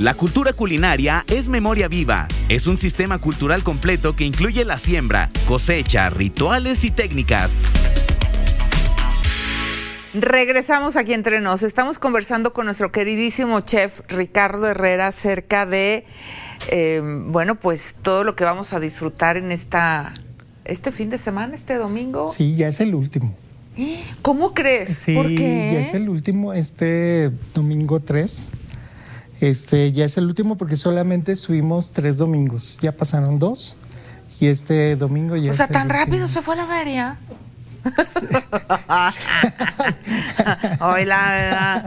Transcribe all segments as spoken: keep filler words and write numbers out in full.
La cultura culinaria es memoria viva. Es un sistema cultural completo que incluye la siembra, cosecha, rituales y técnicas. Regresamos aquí entre nos. Estamos conversando con nuestro queridísimo chef Ricardo Herrera acerca de, eh, bueno, pues todo lo que vamos a disfrutar en esta, este fin de semana, este domingo. Sí, ya es el último. ¿Cómo crees? Sí, ¿Por qué? ya es el último, este domingo tres. Este, ya es el último porque solamente estuvimos tres domingos. Ya pasaron dos y este domingo ya o es sea, el tan último. rápido se fue la feria. Sí. Hola,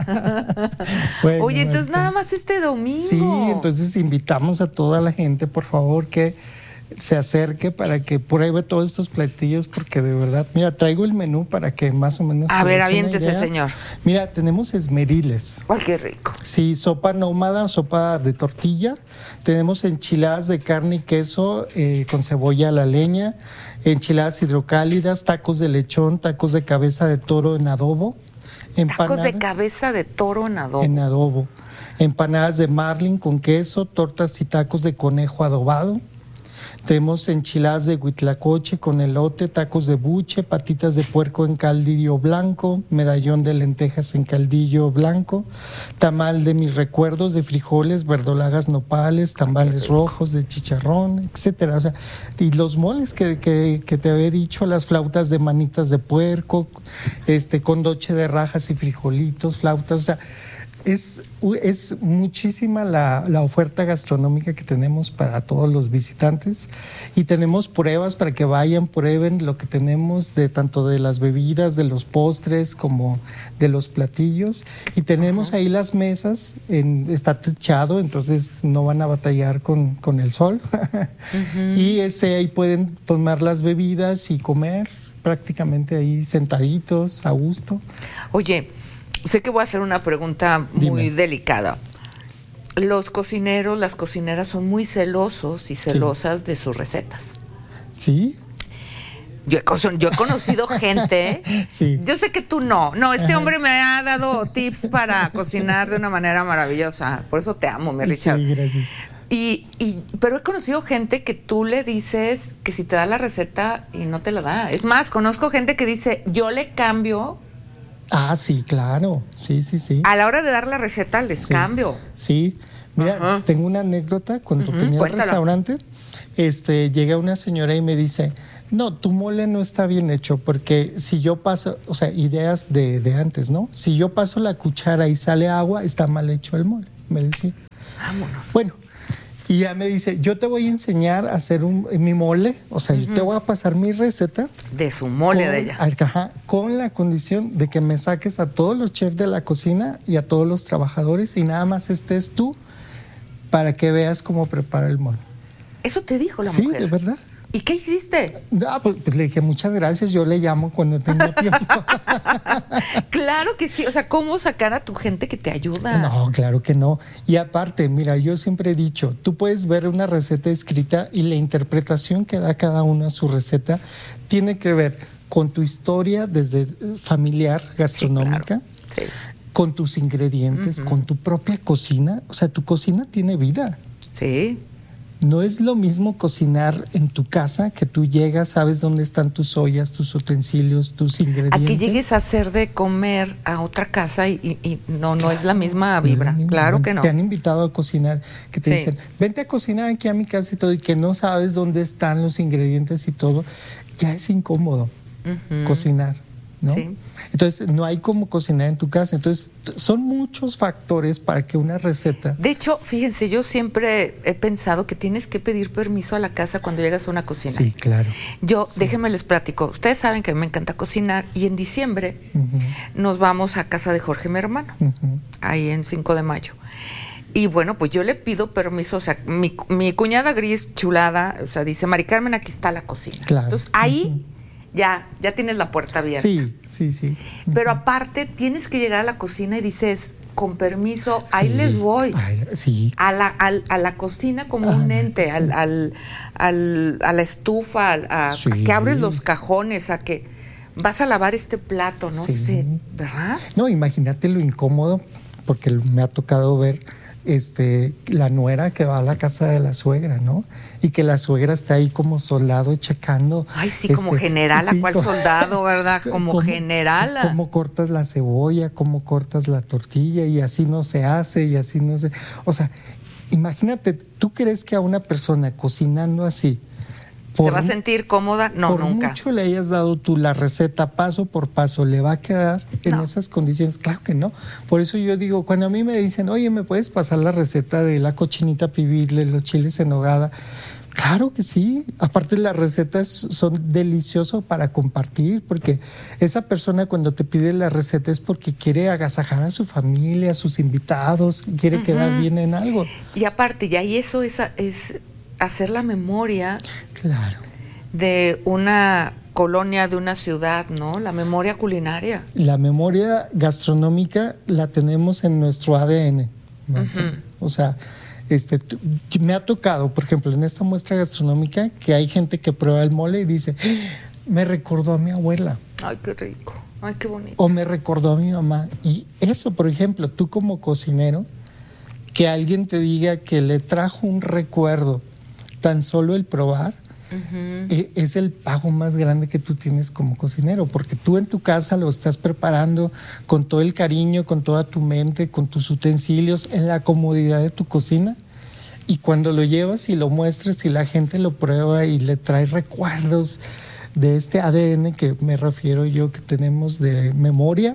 bueno, Oye, entonces nada más este domingo. Sí, entonces invitamos a toda la gente, por favor, que se acerque para que pruebe todos estos platillos, porque de verdad, mira, traigo el menú para que más o menos... A ver, aviéntese, señor. Mira, tenemos esmeriles. ¡Ay, qué rico! Sí, sopa nómada, sopa de tortilla. Tenemos enchiladas de carne y queso eh, con cebolla a la leña, enchiladas hidrocálidas, tacos de lechón, tacos de cabeza de toro en adobo. Tacos de cabeza de toro en adobo. En adobo. Empanadas de marlin con queso, tortas y tacos de conejo adobado. Tenemos enchiladas de huitlacoche con elote, tacos de buche, patitas de puerco en caldillo blanco, medallón de lentejas en caldillo blanco, tamal de mis recuerdos de frijoles, verdolagas nopales, tamales rojos de chicharrón, etcétera. O sea, y los moles que, que, que te había dicho, las flautas de manitas de puerco, este, con doche de rajas y frijolitos, flautas, o sea, Es, es muchísima la, la oferta gastronómica que tenemos para todos los visitantes y tenemos pruebas para que vayan, prueben lo que tenemos de tanto de las bebidas, de los postres como de los platillos y tenemos uh-huh. ahí las mesas, en, está techado, entonces no van a batallar con, con el sol uh-huh. y este, ahí pueden tomar las bebidas y comer prácticamente ahí sentaditos, a gusto. Oye, sé que voy a hacer una pregunta muy Dime. delicada. Los cocineros, las cocineras son muy celosos y celosas sí. de sus recetas. ¿Sí? Yo he, yo he conocido gente, sí. yo sé que tú no, no, este Ajá. hombre me ha dado tips para cocinar de una manera maravillosa, por eso te amo, mi Richard. Sí, gracias. Y, y, pero he conocido gente que tú le dices que si te da la receta y no te la da. Es más, conozco gente que dice, yo le cambio. Ah, sí, claro, sí, sí, sí. A la hora de dar la receta les sí. cambio. Sí, mira, Ajá. tengo una anécdota. Cuando uh-huh. tenía Cuéntala. el restaurante, este, llega una señora y me dice, no, tu mole no está bien hecho, porque si yo paso, o sea, ideas de, de antes, ¿no? Si yo paso la cuchara y sale agua, está mal hecho el mole, me decía. Vámonos. Bueno, y ya me dice, yo te voy a enseñar a hacer un, mi mole, o sea, uh-huh. yo te voy a pasar mi receta. De su mole con, de ella. Ajá, con la condición de que me saques a todos los chefs de la cocina y a todos los trabajadores y nada más estés tú para que veas cómo prepara el mole. ¿Eso te dijo la sí, mujer? Sí, de verdad. ¿Y qué hiciste? Ah, pues, pues le dije, muchas gracias, yo le llamo cuando tenga tiempo. Claro que sí, o sea, ¿cómo sacar a tu gente que te ayuda? No, claro que no. Y aparte, mira, yo siempre he dicho, tú puedes ver una receta escrita y la interpretación que da cada uno a su receta tiene que ver con tu historia desde familiar, gastronómica, sí, claro. sí. con tus ingredientes, uh-huh. con tu propia cocina. O sea, tu cocina tiene vida. Sí. No es lo mismo cocinar en tu casa, que tú llegas, sabes dónde están tus ollas, tus utensilios, tus ingredientes. A que llegues a hacer de comer a otra casa y, y, y no, no claro, es la misma vibra. No, claro que no. Te han invitado a cocinar, que te sí. dicen, vente a cocinar aquí a mi casa y todo, y que no sabes dónde están los ingredientes y todo. Ya es incómodo uh-huh. cocinar, ¿no? Sí. Entonces, no hay como cocinar en tu casa. Entonces, son muchos factores para que una receta... De hecho, fíjense, yo siempre he pensado que tienes que pedir permiso a la casa cuando llegas a una cocina. Sí, claro. Yo, sí. déjenme les platico. Ustedes saben que a mí me encanta cocinar y en diciembre uh-huh. nos vamos a casa de Jorge, mi hermano, uh-huh. ahí en cinco de mayo. Y bueno, pues yo le pido permiso, o sea, mi, mi cuñada Gris, chulada, o sea, dice, Mari Carmen, aquí está la cocina. Claro. Entonces, ahí... Uh-huh. Ya, ya tienes la puerta abierta. Sí, sí, sí. Pero aparte tienes que llegar a la cocina y dices, con permiso, sí, ahí les voy. Ay, sí. A la, a, a la cocina como ah, un ente, sí. al, al, al, a la estufa, a, sí. a que abres los cajones, a que vas a lavar este plato, no sí. sé, ¿verdad? No, imagínate lo incómodo, porque me ha tocado ver este, la nuera que va a la casa de la suegra, ¿no? Y que la suegra está ahí como soldado checando. Ay, sí, este, como general, sí, ¿a cuál soldado, verdad? Como cómo, general. Cómo cortas la cebolla, cómo cortas la tortilla, y así no se hace, y así no se... O sea, imagínate, ¿tú crees que a una persona cocinando así... ¿Se va a sentir cómoda? No, por nunca. Por mucho le hayas dado tú la receta paso por paso, ¿le va a quedar en no. esas condiciones? Claro que no. Por eso yo digo, cuando a mí me dicen, oye, ¿me puedes pasar la receta de la cochinita pibil, de los chiles en nogada? Claro que sí. Aparte, las recetas son deliciosas para compartir, porque esa persona cuando te pide la receta es porque quiere agasajar a su familia, a sus invitados, quiere uh-huh. quedar bien en algo. Y aparte, ya y eso es... es... hacer la memoria claro. de una colonia, de una ciudad, ¿no? La memoria culinaria. La memoria gastronómica la tenemos en nuestro A D N. Uh-huh. O sea, este, me ha tocado, por ejemplo, en esta muestra gastronómica, que hay gente que prueba el mole y dice, me recordó a mi abuela. Ay, qué rico. Ay, qué bonito. O me recordó a mi mamá. Y eso, por ejemplo, tú como cocinero, que alguien te diga que le trajo un recuerdo, tan solo el probar, uh-huh. es el pago más grande que tú tienes como cocinero, porque tú en tu casa lo estás preparando con todo el cariño, con toda tu mente, con tus utensilios, en la comodidad de tu cocina, y cuando lo llevas y lo muestras y la gente lo prueba y le trae recuerdos de este A D N que me refiero yo que tenemos de memoria,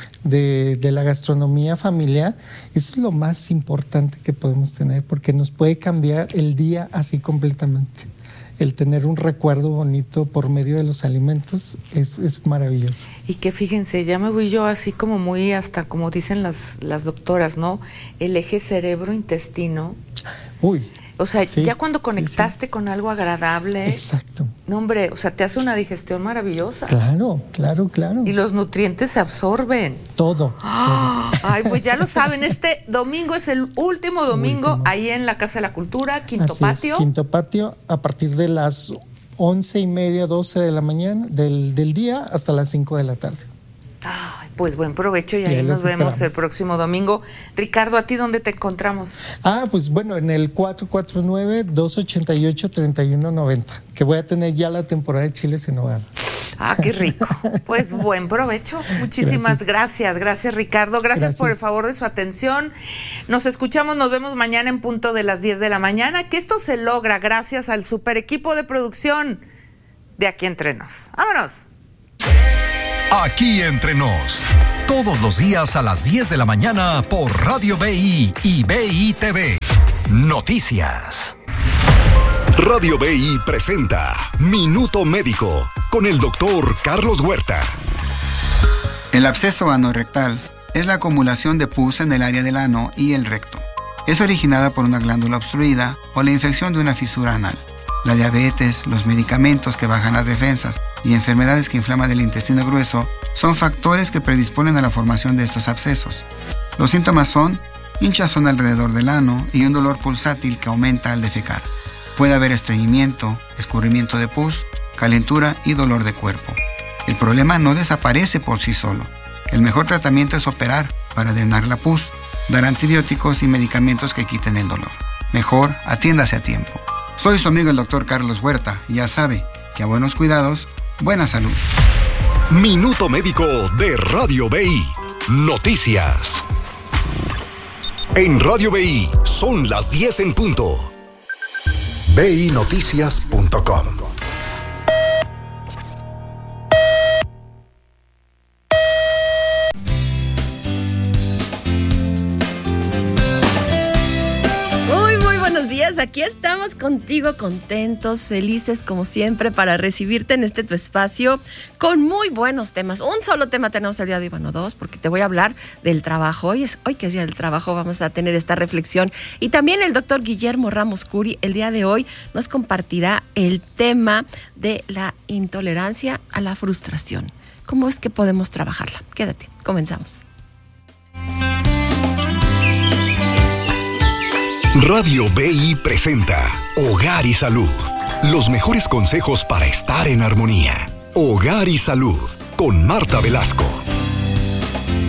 De, de la gastronomía familiar, eso es lo más importante que podemos tener, porque nos puede cambiar el día así completamente. El tener un recuerdo bonito por medio de los alimentos es, es maravilloso. Y que fíjense, ya me voy yo así como muy hasta, como dicen las, las doctoras, ¿no? El eje cerebro-intestino. Uy. O sea, sí, ya cuando conectaste sí, sí. con algo agradable. Exacto. No, hombre, o sea, te hace una digestión maravillosa. Claro, claro, claro. Y los nutrientes se absorben. Todo. ¡Oh! todo. Ay, pues ya lo saben, este domingo es el último domingo último. ahí en la Casa de la Cultura, Quinto Así Patio. Es, Quinto Patio, a partir de las once y media, doce de la mañana, del, del día, hasta las cinco de la tarde. Ay, pues buen provecho y ahí nos vemos esperamos. el próximo domingo. Ricardo, ¿a ti dónde te encontramos? Ah, pues bueno, en el cuatro cuatro nueve, dos ocho ocho, tres uno nueve cero, que voy a tener ya la temporada de chiles en nogada. Ah, qué rico. Pues buen provecho. Muchísimas gracias. Gracias, gracias Ricardo. Gracias, gracias por el favor de su atención. Nos escuchamos, nos vemos mañana en punto de las diez de la mañana, que esto se logra gracias al super equipo de producción de Aquí Entre Nos. ¡Vámonos! Aquí Entre Nos, todos los días a las diez de la mañana por Radio B I y B I T V. Noticias. Radio B I presenta Minuto Médico con el doctor Carlos Huerta. El absceso anorrectal es la acumulación de pus en el área del ano y el recto. Es originada por una glándula obstruida o la infección de una fisura anal. La diabetes, los medicamentos que bajan las defensas y enfermedades que inflaman el intestino grueso son factores que predisponen a la formación de estos abscesos. Los síntomas son hinchazón alrededor del ano y un dolor pulsátil que aumenta al defecar. Puede haber estreñimiento, escurrimiento de pus, calentura y dolor de cuerpo. El problema no desaparece por sí solo. El mejor tratamiento es operar para drenar la pus, dar antibióticos y medicamentos que quiten el dolor. Mejor, atiéndase a tiempo. Soy su amigo el doctor Carlos Huerta y ya sabe que a buenos cuidados, buena salud. Minuto Médico de Radio B I. Noticias. En Radio B I son las diez en punto. B I noticias punto com. Aquí estamos contigo, contentos, felices como siempre para recibirte en este tu espacio con muy buenos temas. Un solo tema tenemos el día de hoy, bueno, dos, porque te voy a hablar del trabajo. Hoy es hoy que es día del trabajo, vamos a tener esta reflexión. Y también el doctor Guillermo Ramos Curi el día de hoy nos compartirá el tema de la intolerancia a la frustración. ¿Cómo es que podemos trabajarla? Quédate, comenzamos. Radio B I presenta Hogar y Salud. Los mejores consejos para estar en armonía. Hogar y Salud con Marta Velasco.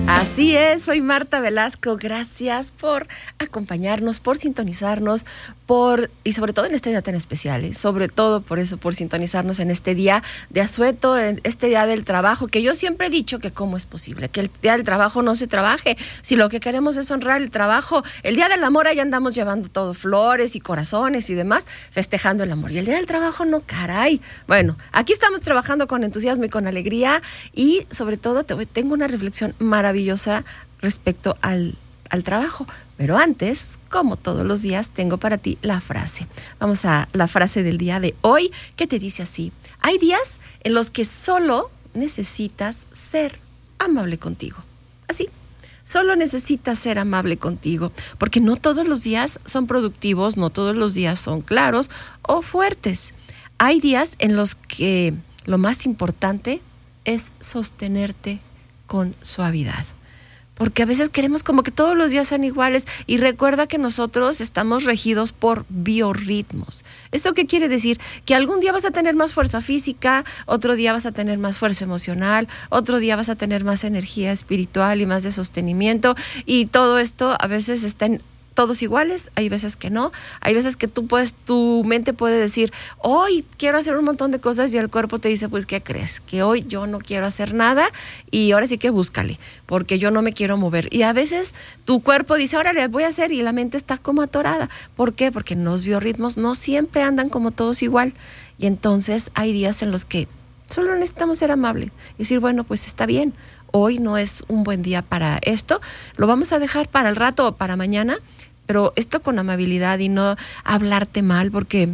Así es, soy Marta Velasco. Gracias por acompañarnos, por sintonizarnos, por y sobre todo en este día tan especial, ¿eh? sobre todo por eso, por sintonizarnos en este día de asueto, en este día del trabajo, que yo siempre he dicho que cómo es posible que el día del trabajo no se trabaje, si lo que queremos es honrar el trabajo. El día del amor ahí andamos llevando todo, flores y corazones y demás, festejando el amor, y el día del trabajo no, caray. Bueno, aquí estamos trabajando con entusiasmo y con alegría, y sobre todo te, tengo una reflexión maravillosa respecto al, al trabajo. Pero antes, como todos los días, tengo para ti la frase. Vamos a la frase del día de hoy, que te dice así: hay días en los que solo necesitas ser amable contigo. Así, solo necesitas ser amable contigo, porque no todos los días son productivos, no todos los días son claros o fuertes. Hay días en los que lo más importante es sostenerte con suavidad. Porque a veces queremos como que todos los días sean iguales, y recuerda que nosotros estamos regidos por biorritmos. ¿Esto qué quiere decir? Que algún día vas a tener más fuerza física, otro día vas a tener más fuerza emocional, otro día vas a tener más energía espiritual y más de sostenimiento, y todo esto a veces está en todos iguales, hay veces que no, hay veces que tú puedes, tu mente puede decir, hoy quiero hacer un montón de cosas, y el cuerpo te dice, pues, ¿qué crees? Que hoy yo no quiero hacer nada, y ahora sí que búscale, porque yo no me quiero mover. Y a veces tu cuerpo dice, órale, voy a hacer, y la mente está como atorada. ¿Por qué? Porque los biorritmos no siempre andan como todos igual, y entonces hay días en los que solo necesitamos ser amables y decir, bueno, pues está bien, hoy no es un buen día para esto, lo vamos a dejar para el rato o para mañana, pero esto con amabilidad y no hablarte mal, porque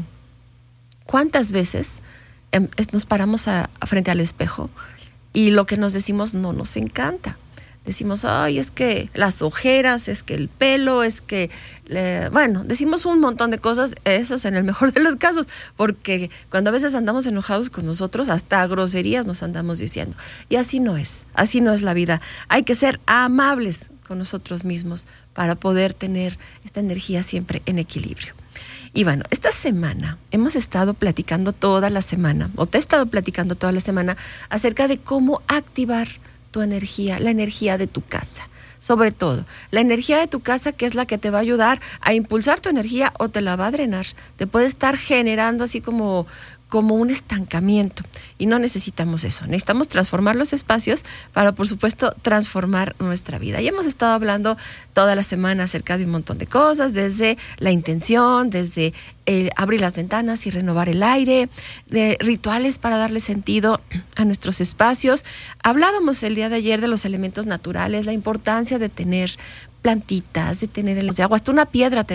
¿cuántas veces eh, nos paramos a, a frente al espejo y lo que nos decimos no nos encanta? Decimos, ay, es que las ojeras, es que el pelo, es que, eh, bueno, decimos un montón de cosas, eso es en el mejor de los casos, porque cuando a veces andamos enojados con nosotros, hasta groserías nos andamos diciendo. Y así no es, así no es la vida. Hay que ser amables con nosotros mismos para poder tener esta energía siempre en equilibrio. Y bueno, esta semana hemos estado platicando toda la semana, o te he estado platicando toda la semana, acerca de cómo activar tu energía, la energía de tu casa. Sobre todo, la energía de tu casa, que es la que te va a ayudar a impulsar tu energía o te la va a drenar. Te puede estar generando así como, como un estancamiento, y no necesitamos eso. Necesitamos transformar los espacios para, por supuesto, transformar nuestra vida. Y hemos estado hablando toda la semana acerca de un montón de cosas, desde la intención, desde eh, abrir las ventanas y renovar el aire, de rituales para darle sentido a nuestros espacios. Hablábamos el día de ayer de los elementos naturales, la importancia de tener plantitas, de tener el de agua, hasta una piedra te